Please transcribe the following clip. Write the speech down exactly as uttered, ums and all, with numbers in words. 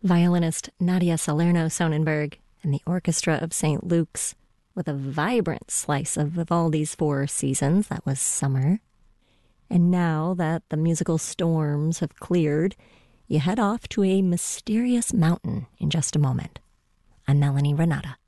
Violinist Nadia Salerno Sonnenberg and the Orchestra of Saint Luke's with a vibrant slice of Vivaldi's Four Seasons. That was summer. And now that the musical storms have cleared, you head off to a mysterious mountain in just a moment. I'm Melanie Renata.